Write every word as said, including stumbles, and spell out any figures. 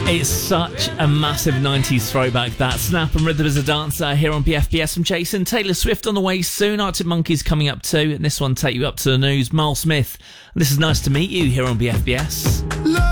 It's such a massive nineties throwback, that. Snap and Rhythm as a Dancer here on B F B S from Jason. Taylor Swift on the way soon. Arctic Monkeys coming up too. And this one take you up to the news. Miles Smith. This is Nice to Meet You here on B F B S. Love